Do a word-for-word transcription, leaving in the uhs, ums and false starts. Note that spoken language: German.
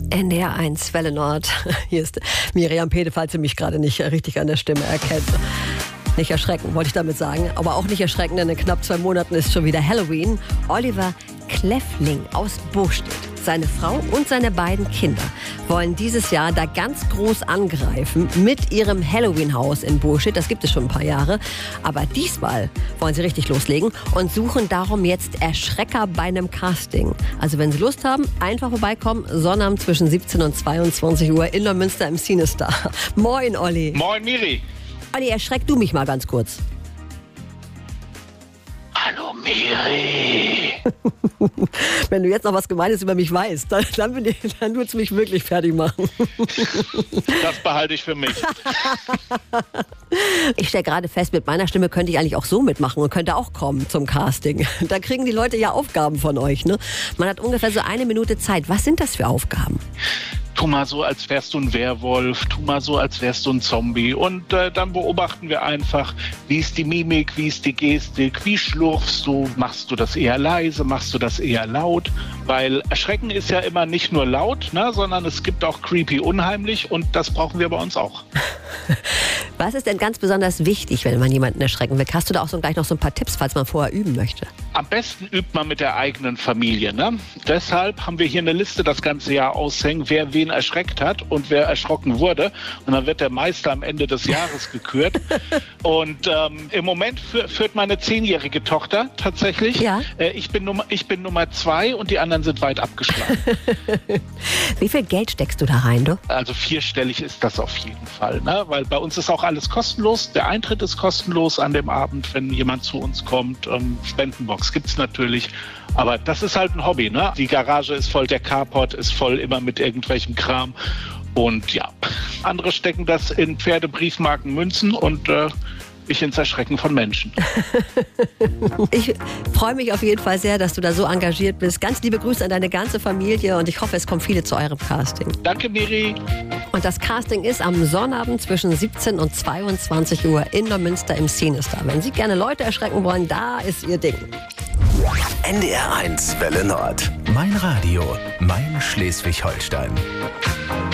N D R eins, Welle Nord. Hier ist Miriam Pede, falls ihr mich gerade nicht richtig an der Stimme erkennt. Nicht erschrecken, wollte ich damit sagen. Aber auch nicht erschrecken, denn in knapp zwei Monaten ist schon wieder Halloween. Oliver Kleffling aus Bostedt, seine Frau und seine beiden Kinder wollen dieses Jahr da ganz groß angreifen mit ihrem Halloween-Haus in Bostedt. Das gibt es schon ein paar Jahre. Aber diesmal wollen sie richtig loslegen und suchen darum jetzt Erschrecker bei einem Casting. Also wenn Sie Lust haben, einfach vorbeikommen. Sonnabend zwischen siebzehn und zweiundzwanzig Uhr in Neumünster im Cinestar. Moin, Olli. Moin, Miri. Olli, erschreck du mich mal ganz kurz. Hallo, Miri. Wenn du jetzt noch was Gemeines über mich weißt, dann, dann, bin ich, dann würdest du mich wirklich fertig machen. Das behalte ich für mich. Ich stelle gerade fest, mit meiner Stimme könnte ich eigentlich auch so mitmachen und könnte auch kommen zum Casting. Da kriegen die Leute ja Aufgaben von euch, ne? Man hat ungefähr so eine Minute Zeit. Was sind das für Aufgaben? Tu mal so, als wärst du ein Werwolf, tu mal so, als wärst du ein Zombie. Und äh, dann beobachten wir einfach, wie ist die Mimik, wie ist die Gestik, wie schlurfst du, machst du das eher leise, machst du das eher laut? Weil Erschrecken ist ja immer nicht nur laut, ne, sondern es gibt auch creepy, unheimlich und das brauchen wir bei uns auch. Was ist denn ganz besonders wichtig, wenn man jemanden erschrecken will? Hast du da auch so gleich noch so ein paar Tipps, falls man vorher üben möchte? Am besten übt man mit der eigenen Familie. Ne? Deshalb haben wir hier eine Liste das ganze Jahr aushängen, wer wen erschreckt hat und wer erschrocken wurde. Und dann wird der Meister am Ende des Jahres gekürt. Und ähm, im Moment fü- führt meine zehnjährige Tochter tatsächlich. Ja. Äh, ich bin Nummer, ich bin Nummer zwei und die anderen sind weit abgeschlagen. Wie viel Geld steckst du da rein, du? Also vierstellig ist das auf jeden Fall, ne? Weil bei uns ist auch alles kostenlos. Der Eintritt ist kostenlos an dem Abend, wenn jemand zu uns kommt. Ähm, Spendenbox gibt's natürlich. Aber das ist halt ein Hobby, ne? Die Garage ist voll, der Carport ist voll, immer mit irgendwelchem Kram. Und ja, andere stecken das in Pferdebriefmarken, Münzen und äh, ich ins Erschrecken von Menschen. Ich freue mich auf jeden Fall sehr, dass du da so engagiert bist. Ganz liebe Grüße an deine ganze Familie und ich hoffe, es kommen viele zu eurem Casting. Danke, Miri. Und das Casting ist am Sonnabend zwischen siebzehn und zweiundzwanzig Uhr in Neumünster im Cinestar. Wenn Sie gerne Leute erschrecken wollen, da ist Ihr Ding. N D R eins Welle Nord. Mein Radio, mein Schleswig-Holstein.